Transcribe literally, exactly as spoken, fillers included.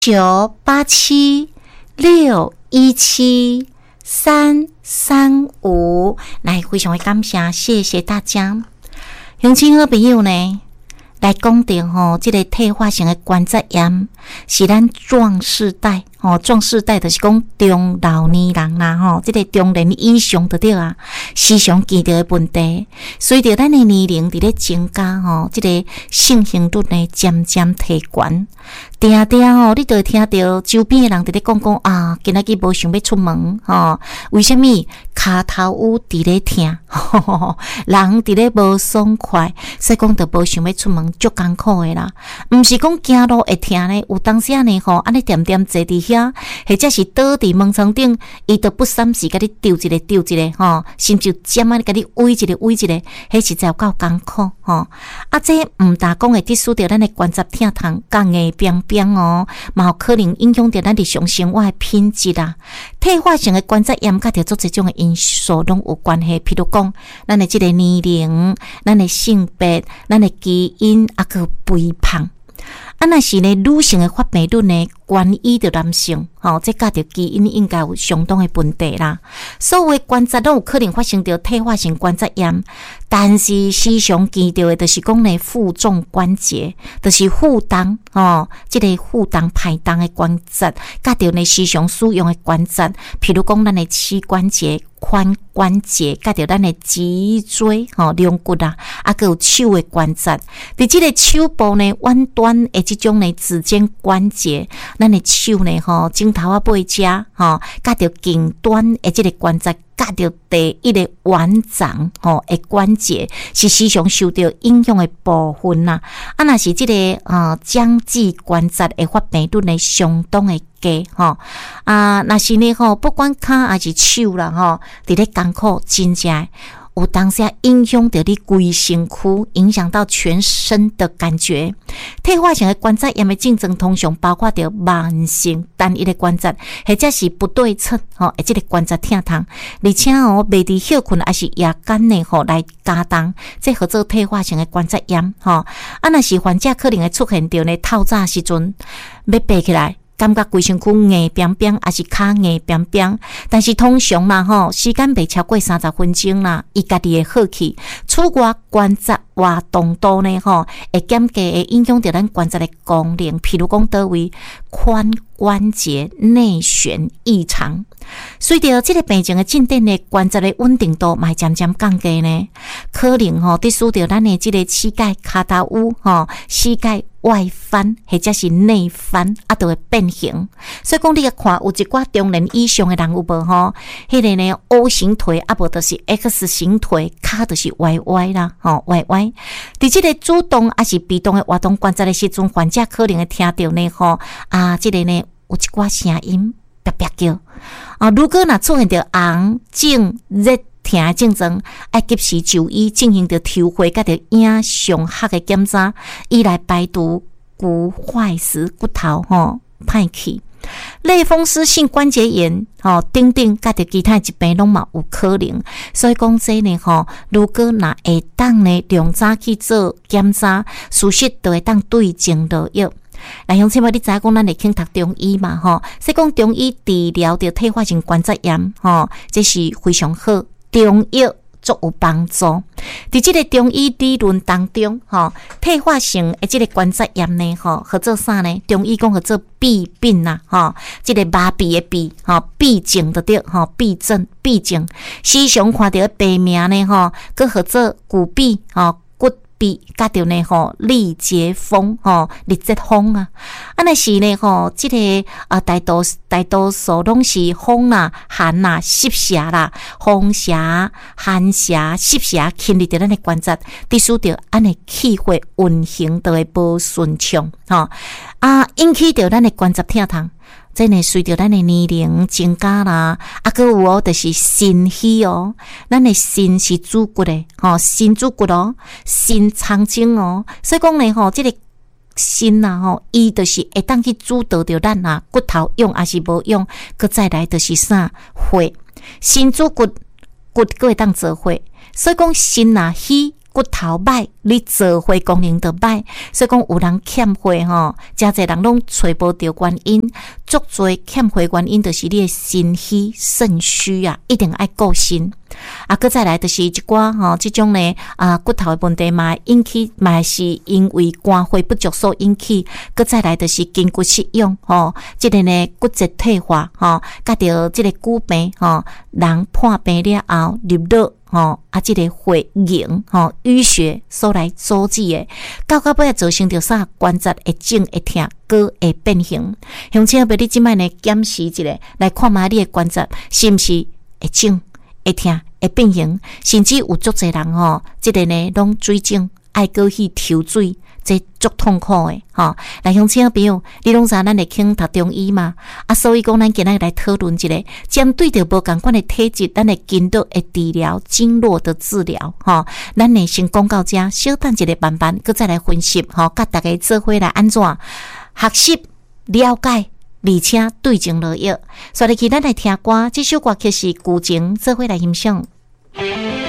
九八七六一七三三五，来非常的感谢，谢谢大家。乡亲好朋友呢，来讲到吼，这个退化性的关节炎是咱壮世代吼，壮世代就是讲中老年人啦吼，这个中年以上就对啊，时常见到的问题。随着咱的年龄伫咧增加吼，这个性行率呢渐渐提悬。定定吼，你就会听到周边的人伫咧讲讲啊，今仔日无想要出门吼，为什么骹头有伫咧痛，人伫咧无爽快，所以讲就无想要出门，足艰苦的啦。毋是讲走路会痛呢，有当时呢吼，安尼点点坐伫遐，或者是倒伫门床顶，伊都不三时甲你丢一个丢一个吼，甚至尖啊甲你围一个围一个，迄实在有够艰苦吼。啊，这毋大讲会滴使着咱的关节疼痛，甲硬冰冰哦，嘛有可能影响到咱日常生活的品质啦。退化性的关节炎甲着做这种的因素拢有关系，譬如讲，咱的这个年龄、咱的性别、咱的基因，啊个肥胖。啊，若是呢，女性的发病率呢，关于着男性，吼、哦，这甲着基因应该有相当的问题啦。所有的关节都有可能发生着退化性关节炎，但是时常见到的，就是讲呢，负重关节，就是负重哦，这个负重排重的关节，甲着呢时常使用的关节，譬如讲咱的膝关节、髋关节，甲着咱的脊椎、吼、哦、龙骨啊，啊，个有手的关节，伫这个手部呢，弯端的这种呢指尖关节，咱的手呢，吼、哦，指头啊背遮，吼、哦，甲着颈端的这个关节。甲着第一个腕掌吼的关节是时常受到影响的部分啦。啊，若是这个呃掌指关节的发病率呢相当的低吼。啊，若是呢吼，不管骹还是手啦吼，伫咧艰苦真正。有当下影响到你规身躯，影响到全身的感觉。退化性的关节炎的症状通常包括着慢性单一的关节，或者是不对称吼，而这个关节疼痛，而且哦，袂伫休困还是夜间呢吼来加重，这合做退化性的关节炎吼。啊，若是患者可能会出现着呢透早时阵要爬起来。感觉规身躯硬冰冰，还是骹硬冰冰，但是通常嘛吼，时间袂超过三十分钟啦，伊家己会好去。此外，关节活动度呢吼，会减低，会影响到咱关节的功能，譬如讲倒位髋关节内旋异常。随着这个病情的进展呢，关节的稳定度嘛渐渐降低呢，可能吼，伫使着咱的这个膝盖、骹头乌吼，膝盖外翻或者是内翻，啊，都会变形。所以讲，你看有一寡中年以上的人有无吼？迄个呢 O 型腿，啊无就是 X 型腿，骹就是歪歪啦，吼歪歪。伫这个主动还是被动的活动关节的时阵，患者可能会听到呢吼啊，这个呢有一寡声音。别别叫啊！如果若出现着红、肿、热、疼的症状，要及时就医，进行着抽血，甲着影像学的检查，以来排除骨坏死、骨头吼歹去。类风湿性关节炎吼等等，甲着其他疾病拢嘛有可能。所以讲这呢吼，如果若会当呢，量早去做检查，事实就会当对症落药。来，乡亲们，你知影讲咱会去读中医嘛？吼，所以讲中医治疗着退化性关节炎，吼，这是非常好，中药足有帮助。伫这个中医理论当中，吼，退化性的这个关节炎呢，吼，合做啥呢？中医讲合做痹病啦，吼，这个麻痹的痹，吼，痹症就对，吼，痹症、痹症，时常看到病名呢，吼，佮合做骨痹，吼。甲着呢吼，力竭风吼，力竭风啊，啊那是呢吼，这个啊大多大多数拢是风啦、寒啦、湿邪啦、风邪、寒邪、湿邪侵入着咱的关节，致使着咱的气血运行都会无顺畅吼，啊引起着咱的关节疼痛。这呢，随着咱的年龄增加啦，啊，佮有哦，就是肾虚哦，咱的肾是主骨的，吼，肾主骨哦，肾藏精哦，所以讲呢，吼，这个肾呐，吼，伊就是会当去主导着咱啊，骨头用还是无用，佮再来就是啥血，肾主骨，骨佮会当做血，所以讲肾呐虚。骨头歹， 你做血功能就歹，所以讲有人欠血吼，真侪人拢找无到原因，足侪欠血原因就是你的肾虚肾虚啊，一定爱顾肾。啊，搁再来就是一寡吼，即种呢啊骨头的问题嘛引起，嘛是因为肝血不足所引起。搁再来就是筋骨失用吼，即、这个呢骨质退化吼，甲着即个骨病吼，人破病了后入热。吼啊，即、这个血凝吼淤血所来阻止的，到到尾造成着啥关节会肿会痛，骨会变形。乡亲朋友，你即摆呢检视一下，来看嘛，你的关节是毋是会肿、会痛、会变形，甚至有足侪人吼，即、这个呢拢水肿，爱过去抽水。这足痛苦诶，吼！来乡亲朋友，你拢知咱会去读中医嘛？啊，所以讲咱今日来讨论一下，针对着无共款的体质，咱会经络的治疗、经络的治疗，吼！咱会先讲到这，小等一个慢慢，佮再来分析，吼！甲大家做伙来安怎学习、了解，而且对症落药。所以，去咱来听歌，这首歌曲是古筝，做伙来欣赏。